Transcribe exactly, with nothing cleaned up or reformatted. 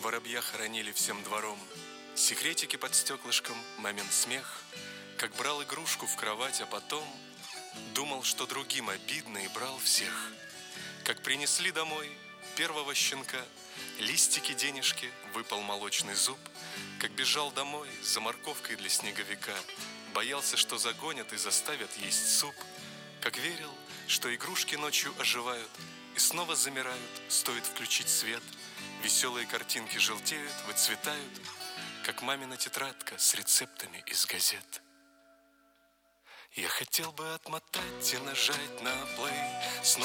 воробья хоронили всем двором. Секретики под стеклышком, момент смех. Как брал игрушку в кровать, а потом думал, что другим обидно, и брал всех. Как принесли домой первого щенка, листики, денежки, выпал молочный зуб. Как бежал домой за морковкой для снеговика, боялся, что загонят и заставят есть суп. Как верил, что игрушки ночью оживают и снова замирают, стоит включить свет. Веселые картинки желтеют, выцветают, как мамина тетрадка с рецептами из газет. Я хотел бы отмотать и нажать на плей, снова